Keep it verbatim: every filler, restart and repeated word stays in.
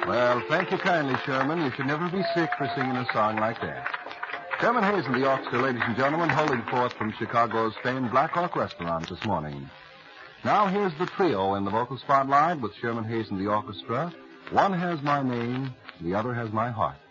Well, thank you kindly, Sherman. You should never be sick for singing a song like that. Sherman Hayes and the orchestra, ladies and gentlemen, holding forth from Chicago's famed Black Hawk Restaurant this morning. Now here's the trio in the vocal spotlight with Sherman Hayes and the orchestra. One has my name, the other has my heart.